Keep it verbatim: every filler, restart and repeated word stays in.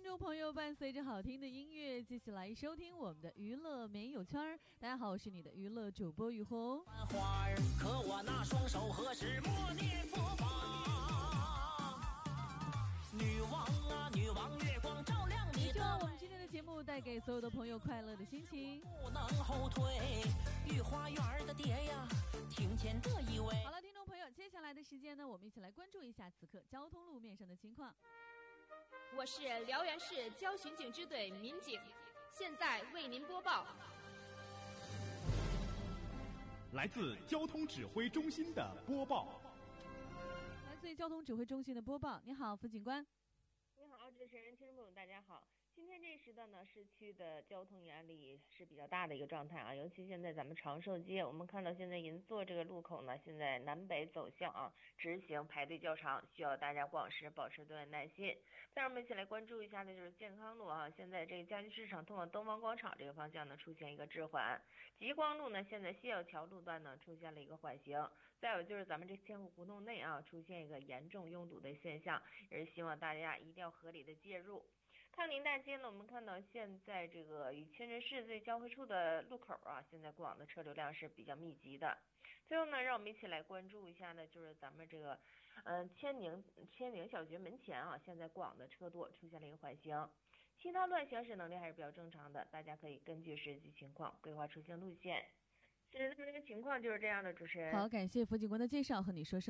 众朋友，伴随着好听的音乐，继续来收听我们的娱乐没有圈儿。大家好，我是你的娱乐主播雨红。 花儿，可我那双手何时默念佛法？女王啊，女王，月光照亮你的。 希望我们今天的节目带给所有的朋友快乐的心情， 不能后退。御花园的蝶呀，听见这一位。 好了，听众朋友，接下来的时间呢，我们一起来关注一下此刻交通路面上的情况。 我是辽源市交巡警支队民警，现在为您播报。 来自交通指挥中心的播报。 来自于交通指挥中心的播报。你好，副警官。 你好，主持人、听众朋友，大家好。今天这时段呢，市区的交通压力是比较大的一个状态啊，尤其现在咱们长寿街，我们看到现在银座这个路口呢，现在南北走向啊，直行排队较长，需要大家逛时保持多点耐心。再让我们一起来关注一下的就是健康路啊，现在这个家居市场通往东方广场这个方向呢，出现一个滞缓。极光路呢，现在西小桥路段呢出现了一个缓行。再有就是咱们这千户胡同内啊，出现一个严重拥堵的现象，也是希望大家一定要合理的介入。康宁大街呢，我们看到现在这个与清真市最交汇处的路口啊，现在过往的车流量是比较密集的。最后呢，让我们一起来关注一下呢，就是咱们这个，嗯、呃，千宁千宁小学门前啊，现在过往的车多，出现了一个缓行。其他乱行驶能力还是比较正常的，大家可以根据实际情况规划出行路线。是，那么这个情况就是这样的，主持人。 好，感谢副警官的介绍，和你说声。